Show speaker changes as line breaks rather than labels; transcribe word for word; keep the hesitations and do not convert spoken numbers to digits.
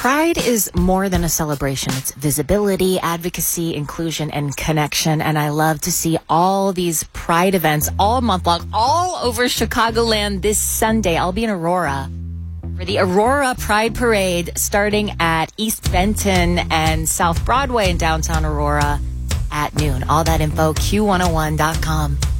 Pride is more than a celebration. It's visibility, advocacy, inclusion, and connection. And I love to see all these Pride events all month long, all over Chicagoland this Sunday. I'll be in Aurora for the Aurora Pride Parade starting at East Benton and South Broadway in downtown Aurora at noon. All that info, Q one oh one dot com.